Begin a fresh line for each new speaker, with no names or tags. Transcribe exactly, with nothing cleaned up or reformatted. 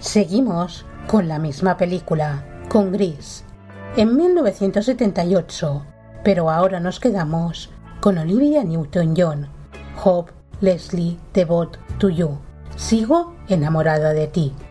Seguimos con la misma película, con Grease, en mil novecientos setenta y ocho, pero ahora nos quedamos con Olivia Newton-John, Hope Leslie Devote to You, Sigo enamorada de ti.